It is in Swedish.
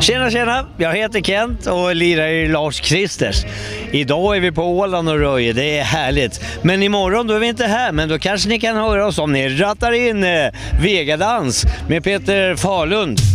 Tjena, jag heter Kent och lirar i Lars Kristers. Idag är vi på Åland och Röje, det är härligt. Men imorgon då är vi inte här, men då kanske ni kan höra oss om ni rattar in Vegadans med Peter Falund.